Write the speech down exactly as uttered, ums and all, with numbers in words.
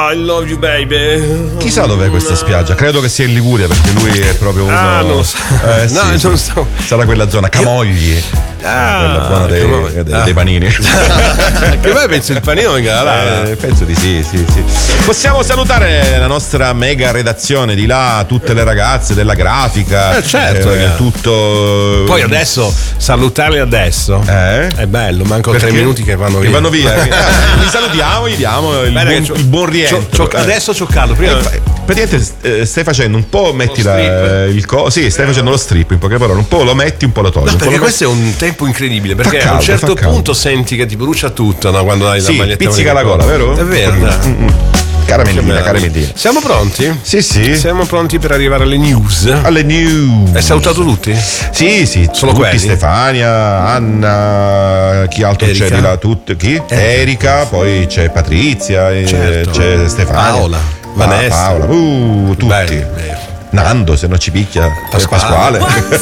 I love you baby. Chissà dov'è questa spiaggia, credo che sia in Liguria perché lui è proprio uno. Ah, non lo so. Eh, sì, no, sì. non so. Sarà quella zona, Camogli. Ah, quella zona dei, come... dei, ah. dei panini. Che poi penso il panino venga da là. Eh, penso di sì, sì, sì. Possiamo salutare la nostra mega redazione di là, tutte le ragazze della grafica. Eh, certo, eh, tutto. Poi adesso salutarli adesso eh? è bello, mancano Perché? tre minuti che vanno via. Che vanno via. Li salutiamo, gli diamo il, Bene, buon, il buon rientro. C'ho, c'ho, adesso c'ho caldo. Prima... Eh, praticamente eh, stai facendo un po', metti la, strip. il co- sì, stai facendo lo strip in poche parole, un po' lo metti, un po' lo togli. No, un po' perché lo questo è un tempo incredibile, perché caldo, a un certo fa caldo. punto senti che ti brucia tutto, no? Quando hai sì, la maglietta. pizzica la gola, vero? È vero. Mm-mm. Caramellina, caramellina. Siamo pronti? Sì, sì. Siamo pronti per arrivare alle news. Alle news. Hai salutato tutti? Sì, sì. Solo tutti, quelli? Stefania, Anna, chi altro Erika? c'è di là? Tutti, chi? Erika, poi c'è Patrizia, eh, Certo. c'è Stefania. Paola, Pa- Vanessa. Paola, uh, tutti. Bello, bello. Nando, se non ci picchia. Pasquale. Pasquale.